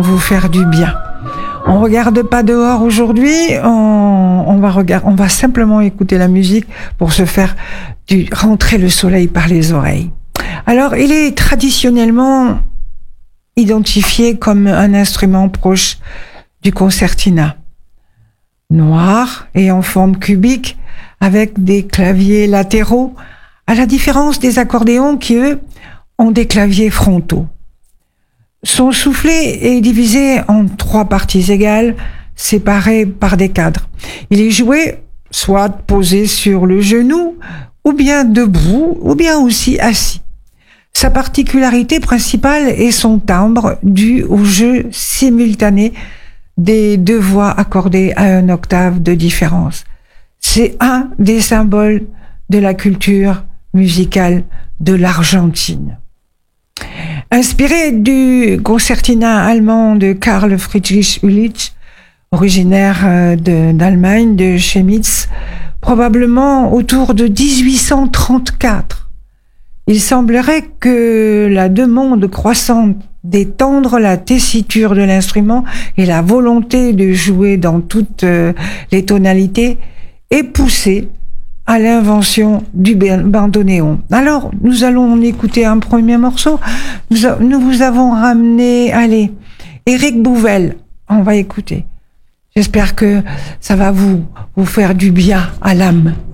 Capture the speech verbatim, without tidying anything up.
vont vous faire du bien. On regarde pas dehors aujourd'hui, on, on va regarder, on va simplement écouter la musique pour se faire du, rentrer le soleil par les oreilles. Alors, il est traditionnellement identifié comme un instrument proche du concertina. Noir et en forme cubique, avec des claviers latéraux, à la différence des accordéons qui, eux, ont des claviers frontaux. Son soufflet est divisé en trois parties égales, séparées par des cadres. Il est joué soit posé sur le genou, ou bien debout, ou bien aussi assis. Sa particularité principale est son timbre dû au jeu simultané des deux voix accordées à une octave de différence. C'est un des symboles de la culture musicale de l'Argentine. Inspiré du concertina allemand de Karl Friedrich Ulich, originaire de, d'Allemagne, de Chemnitz, probablement autour de dix-huit cent trente-quatre, il semblerait que la demande croissante d'étendre la tessiture de l'instrument et la volonté de jouer dans toutes les tonalités ait poussé à l'invention du bandoneon. Alors, nous allons écouter un premier morceau. Nous, a, nous vous avons ramené, allez, Éric Bouvel. On va écouter. J'espère que ça va vous, vous faire du bien à l'âme.